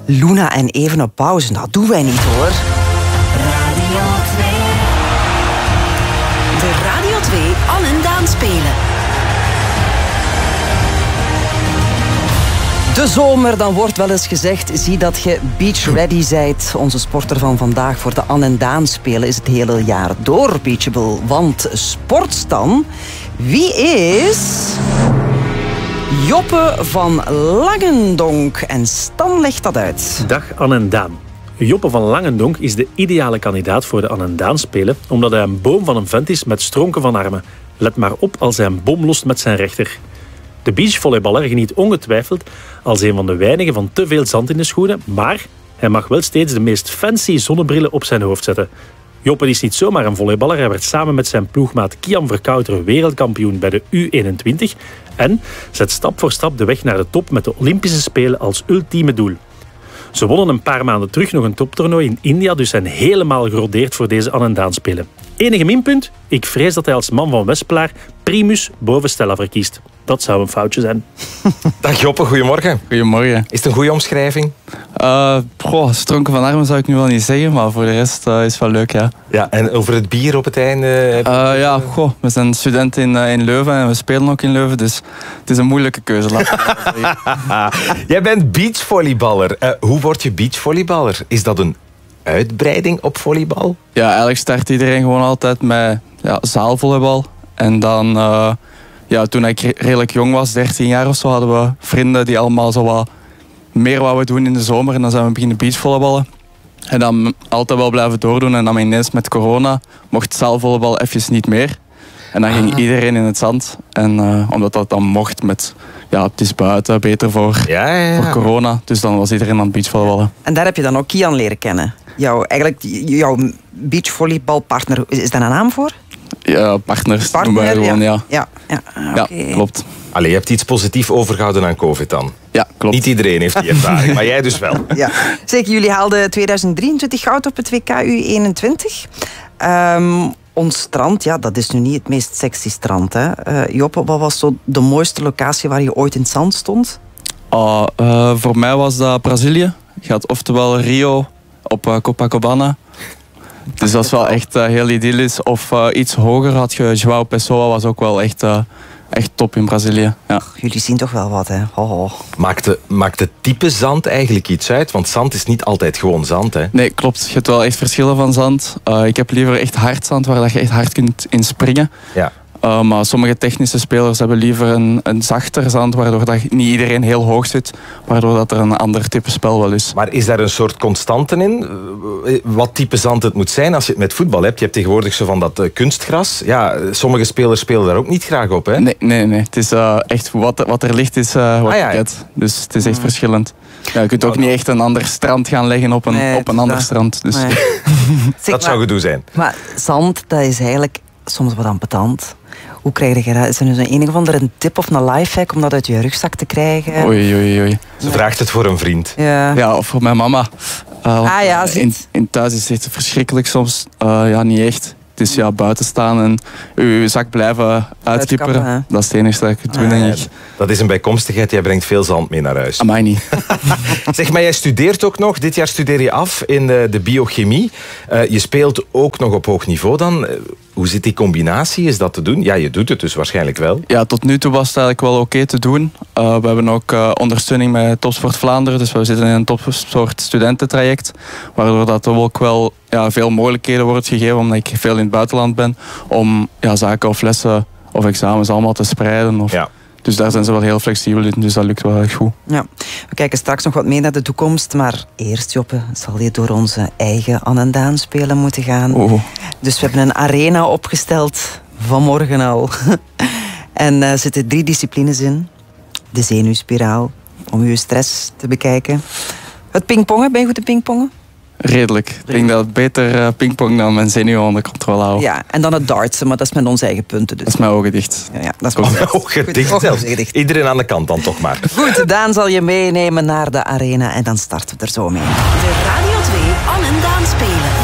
Luna en even op pauze. Dat doen wij niet, hoor. Radio 2. De Radio 2 Al en Daan spelen. De zomer, dan wordt wel eens gezegd, zie dat je beach ready zijt. Onze sporter van vandaag voor de An en Daan spelen is het hele jaar door beachable. Want sportstan, wie is Joppe van Langendonk? En Stan legt dat uit. Dag An en Daan. Joppe van Langendonk is de ideale kandidaat voor de An en Daan spelen, omdat hij een boom van een vent is met stronken van armen. Let maar op als hij een bom lost met zijn rechter. De beachvolleyballer geniet ongetwijfeld als een van de weinigen van te veel zand in de schoenen, maar hij mag wel steeds de meest fancy zonnebrillen op zijn hoofd zetten. Joppe is niet zomaar een volleyballer, hij werd samen met zijn ploegmaat Kian Verkouter wereldkampioen bij de U21 en zet stap voor stap de weg naar de top met de Olympische Spelen als ultieme doel. Ze wonnen een paar maanden terug nog een toptoernooi in India, dus zijn helemaal gerodeerd voor deze An en Daan spelen. Enige minpunt? Ik vrees dat hij als man van Wespelaar primus boven Stella verkiest. Dat zou een foutje zijn. Dag Joppe, goedemorgen. Goedemorgen. Is het een goede omschrijving? Stronken van armen zou ik nu wel niet zeggen, maar voor de rest is het wel leuk, ja. Ja, en over het bier op het einde? We zijn studenten in Leuven en we spelen ook in Leuven, dus het is een moeilijke keuze. Jij bent beachvolleyballer. Hoe word je beachvolleyballer? Is dat een uitbreiding op volleybal? Ja, eigenlijk start iedereen gewoon altijd met zaalvolleybal. En dan, toen ik redelijk jong was, 13 jaar of zo, hadden we vrienden die allemaal zo wat meer wouden doen in de zomer. En dan zijn we beginnen beachvolleyballen. En dan altijd wel blijven doordoen. En dan ineens met corona mocht zaalvolleybal even niet meer. En dan ging iedereen in het zand. En omdat dat dan mocht met, het is buiten, beter voor corona. Dus dan was iedereen aan het beachvolleyballen. En daar heb je dan ook Kian leren kennen. Jouw beachvolleybalpartner, is daar een naam voor? Ja, partners noemen wij gewoon, ja. Ja, klopt. Allee, je hebt iets positiefs overgehouden aan COVID dan? Ja, klopt. Niet iedereen heeft die ervaring, maar jij dus wel. Ja. Zeg, jullie haalden 2023 goud op het WK U21. Ons strand, dat is nu niet het meest sexy strand, hè. Joppe, wat was zo de mooiste locatie waar je ooit in het zand stond? Voor mij was dat Brazilië. Je had oftewel Rio op Copacabana. Dus dat is wel echt heel idyllisch. Of iets hoger had je João Pessoa, was ook wel echt top in Brazilië. Ja. Jullie zien toch wel wat, hè? Oh. Maakt het type zand eigenlijk iets uit? Want zand is niet altijd gewoon zand, hè? Nee, klopt. Je hebt wel echt verschillen van zand. Ik heb liever echt hard zand, waar je echt hard kunt inspringen. Ja. Maar sommige technische spelers hebben liever een zachter zand, waardoor dat niet iedereen heel hoog zit, waardoor dat er een ander type spel wel is. Maar is daar een soort constante in? Wat type zand het moet zijn als je het met voetbal hebt? Je hebt tegenwoordig zo van dat kunstgras. Ja, sommige spelers spelen daar ook niet graag op, hè? Nee. Het is echt wat er ligt is wat je hebt. Dus het is echt verschillend. Ja, je kunt ook niet echt een ander strand gaan leggen op een ander strand. Dus. Nee. Dat zou gedoe zijn. Maar zand, dat is eigenlijk soms wat ambetant. Hoe krijg je dat? Is er nu een of andere tip of een lifehack om dat uit je rugzak te krijgen? Oei. Ze vraagt het voor een vriend. Ja, of voor mijn mama. In thuis is het verschrikkelijk soms. Niet echt. Het is buiten staan en uw zak blijven uitkipperen. Dat is het enige dat ik het doe, denk ik. Dat is een bijkomstigheid. Jij brengt veel zand mee naar huis. Amai niet. Zeg, maar jij studeert ook nog. Dit jaar studeer je af in de biochemie. Je speelt ook nog op hoog niveau dan. Hoe zit die combinatie? Is dat te doen? Ja, je doet het dus waarschijnlijk wel. Ja, tot nu toe was het eigenlijk wel oké te doen. We hebben ook ondersteuning met Topsport Vlaanderen. Dus we zitten in een topsport studententraject. Waardoor dat er ook wel veel mogelijkheden wordt gegeven, omdat ik veel in het buitenland ben, om zaken of lessen of examens allemaal te spreiden. Dus daar zijn ze wel heel flexibel in, dus dat lukt wel echt goed. Ja. We kijken straks nog wat mee naar de toekomst, maar eerst, Joppe, zal je door onze eigen An en Daan spelen moeten gaan. Dus we hebben een arena opgesteld, vanmorgen al. En er zitten 3 disciplines in. De zenuwspiraal, om je stress te bekijken. Het pingpongen, ben je goed in pingpongen? Redelijk. Ik denk dat het beter pingpong dan mijn zenuwen onder controle houden. Ja, en dan het dartsen, maar dat is met onze eigen punten. Dus. Dat is mijn ogen dicht. Ja, dat is mijn ogen dicht zelfs. Iedereen aan de kant dan toch maar. Goed, Daan zal je meenemen naar de arena en dan starten we er zo mee. De Radio 2